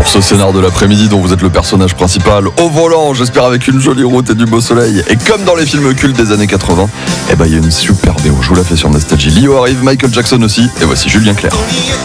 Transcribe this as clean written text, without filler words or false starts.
Pour ce scénar de l'après-midi dont vous êtes le personnage principal, au volant, j'espère avec une jolie route et du beau soleil. Et comme dans les films cultes des années 80, il y a une super BO. Je vous la fais sur Nostalgie. Lio arrive, Michael Jackson aussi. Et voici Julien Clerc.